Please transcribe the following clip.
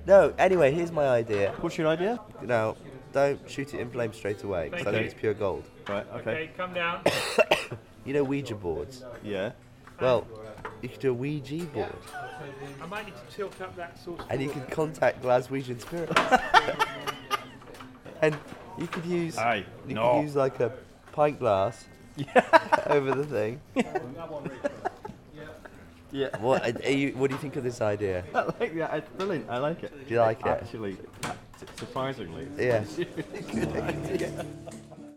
No, anyway, here's my idea. What's your idea? Now, don't shoot it in flames straight away, because I Thank think you. it's pure gold. Right, okay. come down. You know Ouija boards? Yeah. Well, you could do a Ouija board, I might need to tilt up that sauce. and you could contact Glaswegian spirits. And you could use Aye. you No. could use like a pint glass over the thing. Yeah. What do you think of this idea? I like that. It's brilliant. I like it. Do you like it? Actually, surprisingly. Yeah. Good idea.